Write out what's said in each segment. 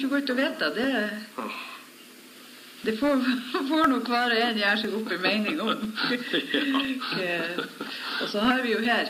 ikke godt å vite. Det får nok hver en gjøre seg opp i mening om. Og så har vi jo her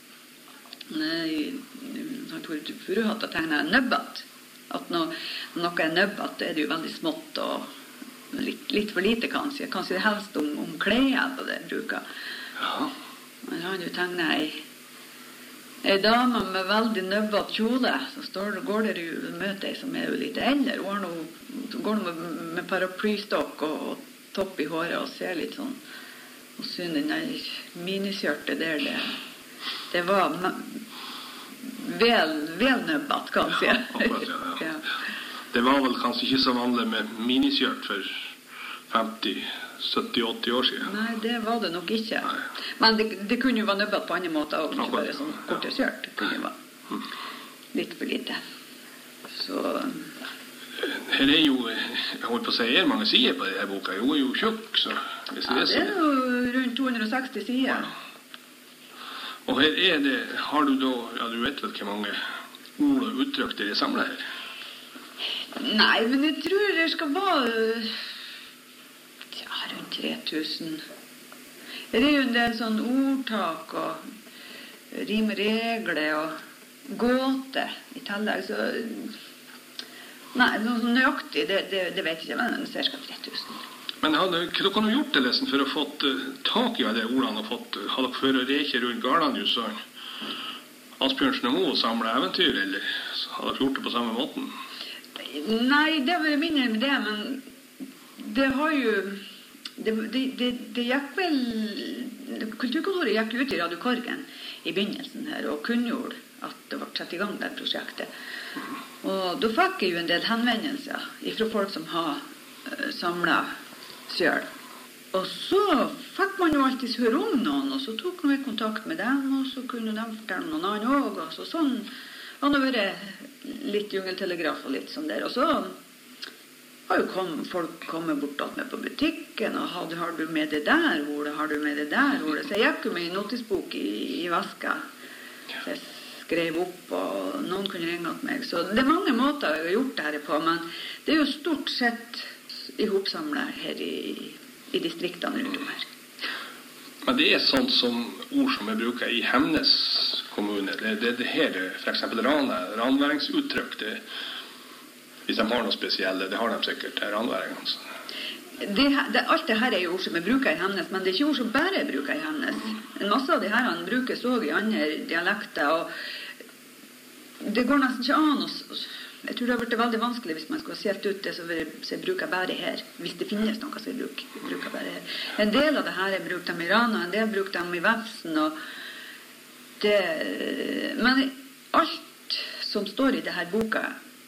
Furuhatt har tegnet nøbbat. At noe er nøbbat, er det jo veldig smått og litt for lite kanskje. Kanskje det helst om klær på det bruker. Ja. Men han jo tegnet ei dame med veldig nøbbat kjole, så går det jo møte ei som er jo litt eldre. Hun går med paraplystokk og topp i håret og ser litt sånn, og synes den der miniskjørtet der, det var vel nøbbat, kan jeg si. Ja. Det var vel kanskje ikke så vanlig med miniskjørt for 50, 70, 80 år siden. Nei, det var det nok ikke. Nei. Men det kunne jo være nøbbat på andre måter, og ikke bare sånn korte skjørt. Det kunne jo være litt for lite. Så... Her er jo, jeg holdt på å si, mange sider på denne boka. Hun er jo tjukk, så... Ja, det er jo rundt 260 sider. Ja. Og her er det, har du da, ja, du vet vel hvor mange ord og uttrykk det er samlet her? Nei, men jeg tror det skal være rundt 3000. Det er jo en del sånn ordtak og rimregler og gåte i tillegg, så... Nei, noe sånn nøyaktig, det vet jeg ikke, men det er ca. 3000. Men hva dere gjort det lesen for å få tak i alle ordene og har dere for å reke rundt Garlandjus og Asbjørnsen og Moe og samle eventyr, eller har dere gjort det på samme måten? Nei, det var mindre med det, men det har jo... Det gikk vel... Kulturkontoret gikk ut i Radio Korgen i begynnelsen her, og kunngjorde at det var satt i gang det prosjektet. Og da fikk jeg jo en del henvendelser fra folk som har samlet selv. Og så fikk man jo alltid høre om noen, og så tok noen kontakt med dem, og så kunne de fortelle noen annen også. Og så sånn har det vært litt jungeltelegraf og litt sånn der. Og så har jo folk kommet bort med på butikken, og har du med det der ordet, har du med det der ordet. Så jeg gikk jo med en notisbok i veska. Så jeg skrev opp, og noen kunne ringe til meg. Så det er mange måter jeg har gjort det her på, men det er jo stort sett i hopsamlet her i distriktene rundt om her. Men det er sånt som ord som jeg bruker i Hemnes kommune. Det her, for eksempel ranværingsuttrykk, hvis de har noe spesielle, det har de sikkert, ranværingene. Alt det her er jo ord som jeg bruker i Hemnes, men det er ikke ord som bare jeg bruker i Hemnes. En masse av de her brukes også i andre dialekter, og det går nesten ikke an å... Jeg tror det har vært veldig vanskelig hvis man skulle ha sett ut det som jeg bruker bare her, hvis det finnes noe som jeg bruker bare her. En del av det her jeg bruker dem i Rana, en del bruker dem i Vefsen, og det... Men alt som står i denne boka,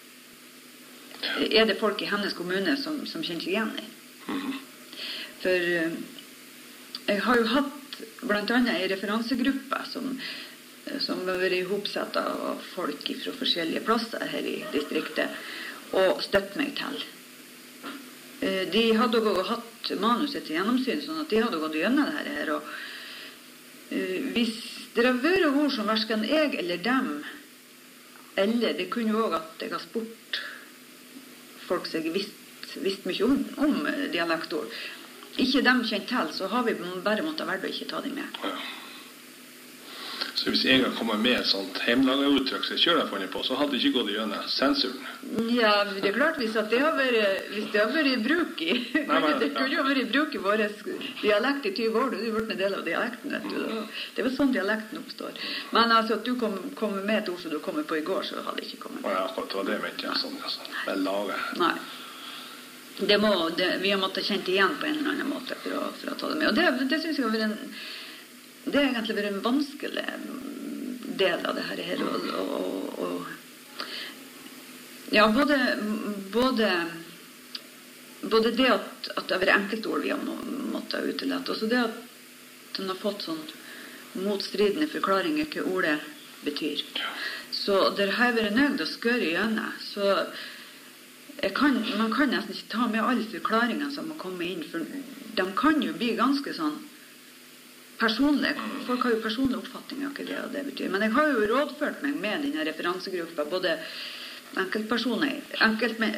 er det folk i Hemnes kommune som kjenner seg igjen i. For jeg har jo hatt blant annet en referansegruppe som har vært ihopsatt av folk fra forskjellige plasser her i distriktet og støtt meg til. De hadde også hatt manuset til gjennomsyn, sånn at de hadde gått gjennom det her. Og hvis det har vært ord som hverken jeg eller dem, eller det kunne jo også at jeg har spurt folk som jeg visst mye om dialektord, ikke dem kjent til, så har vi bare måttet velge å ikke ta dem med. Ja. Så hvis jeg har kommet med et sånt hjemmelaget uttrykk som jeg selv har funnet på, så hadde det ikke gått gjennom sensuren. Ja, det er klart hvis det har vært i bruk i... Det kunne jo vært i bruk i vår dialekt i 20 år, det har vært en del av dialekten, vet du. Det var sånn dialekten oppstår. Men altså, at du kommer med et ord som du kommer på i går, så hadde jeg ikke kommet med. Ja, akkurat, det var det jeg mente, sånn, altså. Det er laget. Nei. Vi har måttet kjent igjen på en eller annen måte for å ta det med. Og det synes jeg har vært det har egentlig vært en vanskelig del av det her. Ja, både det at det har vært enkeltord vi har måttet utelette, og så det at den har fått sånn motstridende forklaringer hva ordet betyr. Så det har vært nødt å skøre igjennom, så man kan nesten ikke ta med alle forklaringene som har kommet inn, for de kan jo bli ganske sånn personlig. Folk har jo personlig oppfatning av hva det betyr. Men jeg har jo rådført meg med denne referansegruppa, både enkeltpersoner,